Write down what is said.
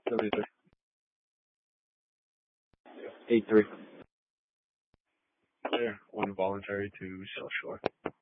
73. 8-3. Clear. One voluntary to Shell Shore.